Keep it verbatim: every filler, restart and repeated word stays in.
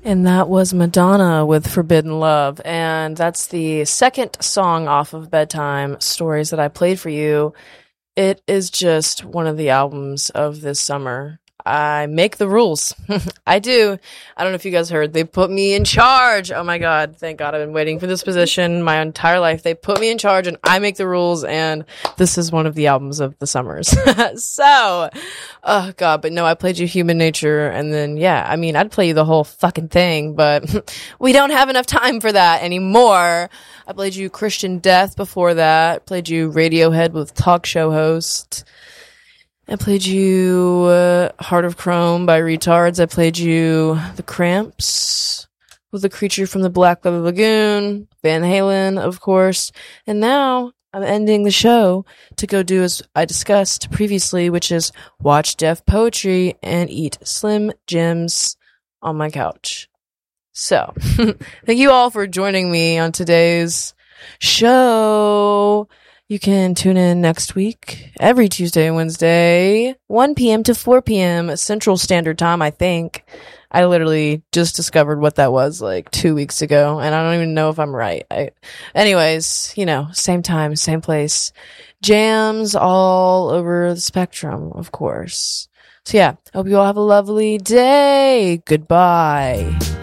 And that was Madonna with Forbidden Love. And that's the second song off of Bedtime Stories that I played for you. It is just one of the albums of this summer. I make the rules. I do. I don't know if you guys heard. They put me in charge. Oh my God. Thank God. I've been waiting for this position my entire life. They put me in charge and I make the rules. And this is one of the albums of the summers. So, oh God. But no, I played you Human Nature. And then, yeah, I mean, I'd play you the whole fucking thing, but we don't have enough time for that anymore. I played you Christian Death before that. Played you Radiohead with Talk Show Host. I played you uh, Heart of Chrome by Retards. I played you The Cramps with The Creature from the Black Leather Lagoon, Van Halen, of course. And now I'm ending the show to go do as I discussed previously, which is watch Def Poetry and eat Slim Jims on my couch. So, thank you all for joining me on today's show. You can tune in next week, every Tuesday and Wednesday, one p.m. to four p.m. Central Standard Time, I think. I literally just discovered what that was like two weeks ago, and I don't even know if I'm right. I, anyways, you know, same time, same place. Jams all over the spectrum, of course. So yeah, hope you all have a lovely day. Goodbye.